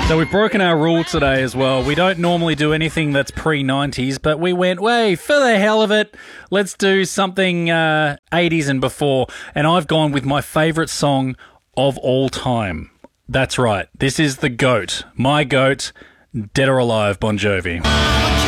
So we've broken our rule today as well. We don't normally do anything that's pre-90s, but we went, way for the hell of it, let's do something 80s and before. And I've gone with my favourite song of all time. That's right. This is the GOAT. My GOAT, Dead or Alive, Bon Jovi.